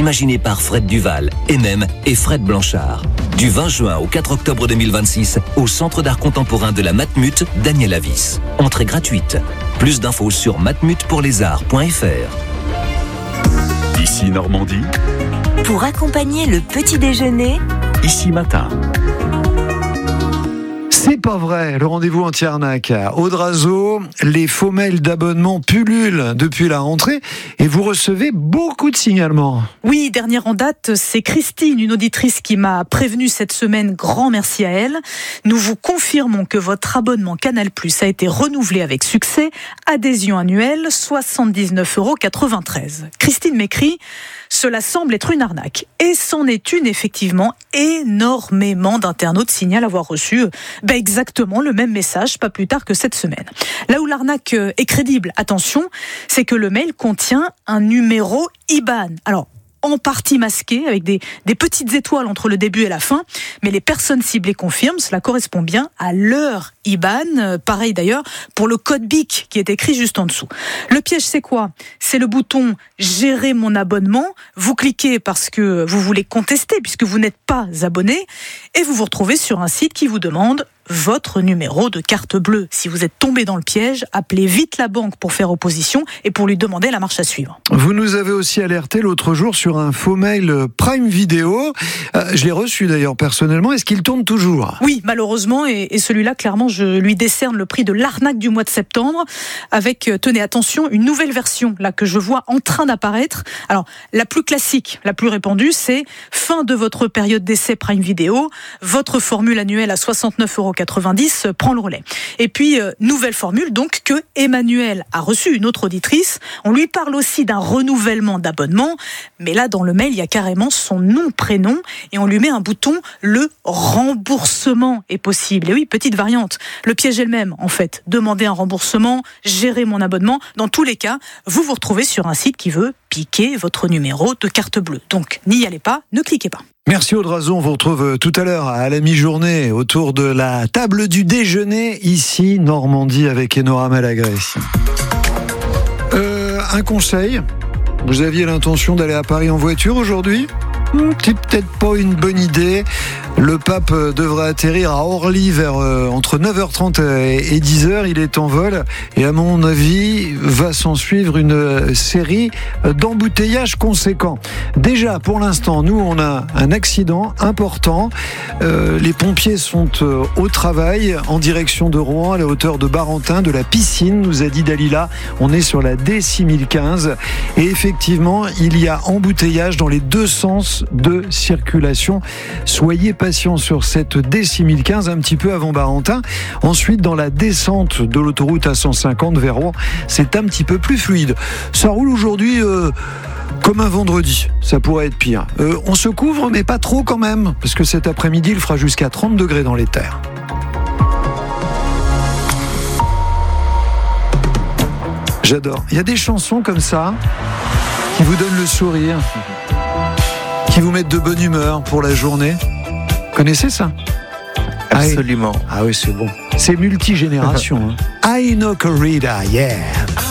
imaginé par Fred Duval et Fred Blanchard. Du 20 juin au 4 octobre 2026, au Centre d'art contemporain de la Matmut, Daniel Avis. Entrée gratuite. Plus d'infos sur matmutpourlesarts.fr. Ici Normandie. Pour accompagner le petit déjeuner, Ici Matin. C'est pas vrai, le rendez-vous anti-arnaque. Audrazo, les faux mails d'abonnement pullulent depuis la rentrée et vous recevez beaucoup de signalements. Oui, dernière en date, c'est Christine, une auditrice qui m'a prévenue cette semaine. Grand merci à elle. Nous vous confirmons que votre abonnement Canal+ a été renouvelé avec succès. Adhésion annuelle, 79,93 €. Christine m'écrit: cela semble être une arnaque. Et c'en est une, effectivement. Énormément d'internautes signalent avoir reçu exactement le même message, pas plus tard que cette semaine. Là où l'arnaque est crédible, attention, c'est que le mail contient un numéro IBAN. Alors, en partie masqué, avec des petites étoiles entre le début et la fin, mais les personnes ciblées confirment, cela correspond bien à leur IBAN. Pareil d'ailleurs pour le code BIC qui est écrit juste en dessous. Le piège, c'est quoi ? C'est le bouton « Gérer mon abonnement ». Vous cliquez parce que vous voulez contester, puisque vous n'êtes pas abonné, et vous vous retrouvez sur un site qui vous demande votre numéro de carte bleue. Si vous êtes tombé dans le piège, appelez vite la banque pour faire opposition et pour lui demander la marche à suivre. Vous nous avez aussi alerté l'autre jour sur un faux mail Prime Video. Je l'ai reçu d'ailleurs personnellement. Est-ce qu'il tourne toujours ? Oui, malheureusement, et celui-là, clairement, je lui décerne le prix de l'arnaque du mois de septembre avec, tenez, attention, une nouvelle version là que je vois en train d'apparaître. Alors, la plus classique, la plus répandue, c'est fin de votre période d'essai Prime Video, votre formule annuelle à 69,90 € prend le relais. Et puis, nouvelle formule, donc, que Emmanuel a reçu, une autre auditrice. On lui parle aussi d'un renouvellement d'abonnement, mais là, dans le mail, il y a carrément son nom, prénom, et on lui met un bouton, le remboursement est possible. Et oui, petite variante. Le piège est le même, en fait. Demander un remboursement, gérer mon abonnement. Dans tous les cas, vous vous retrouvez sur un site qui veut piquer votre numéro de carte bleue. Donc, n'y allez pas, ne cliquez pas. Merci Audrazo, on vous retrouve tout à l'heure à la mi-journée autour de la table du déjeuner, ici Normandie avec Enora Malagré. Un conseil, vous aviez l'intention d'aller à Paris en voiture aujourd'hui ? C'est peut-être pas une bonne idée. Le pape devrait atterrir à Orly vers entre 9h30 et 10h. Il est en vol et à mon avis va s'en suivre une série d'embouteillages conséquents. Déjà pour l'instant, nous on a un accident important. Les pompiers sont au travail en direction de Rouen à la hauteur de Barentin, de la piscine, nous a dit Dalila. On est sur la D6015 et effectivement il y a embouteillage dans les deux sens de circulation. Soyez patients sur cette D6015 un petit peu avant Barentin. Ensuite, dans la descente de l'autoroute A150 vers Rouen, c'est un petit peu plus fluide. Ça roule aujourd'hui comme un vendredi. Ça pourrait être pire. On se couvre, mais pas trop quand même, parce que cet après-midi, il fera jusqu'à 30 degrés dans les terres. J'adore. Il y a des chansons comme ça qui vous donnent le sourire, qui vous mettent de bonne humeur pour la journée. Connaissez ça ? Absolument. Ah oui, c'est bon. C'est multigénération. Aino Corrida, yeah.